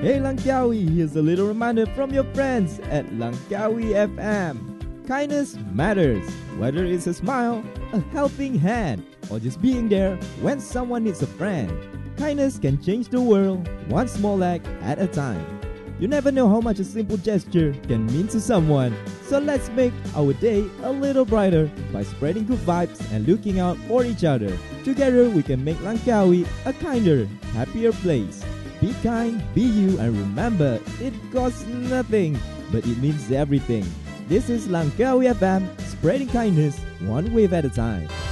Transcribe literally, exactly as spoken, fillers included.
Hey Langkawi, here's a little reminder from your friends at Langkawi F M. Kindness matters, whether it's a smile, a helping hand, or just being there when someone needs a friend. Kindness can change the world, one small act at a time. You never know how much a simple gesture can mean to someone. So let's make our day a little brighter by spreading good vibes and looking out for each other. Together we can make Langkawi a kinder, happier place. Be kind, be you, and remember, it costs nothing, but it means everything. This is Langkawi F M, spreading kindness one wave at a time.